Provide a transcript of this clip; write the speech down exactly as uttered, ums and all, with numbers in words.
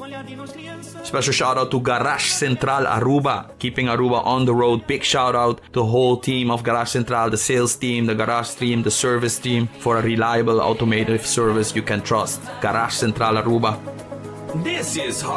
Special shout out to Garage Central Aruba, keeping Aruba on the road. Big shout out to the whole team of Garage Central, the sales team, the garage team, the service team, for a reliable automotive service you can trust. Garage Central Aruba. This is Hot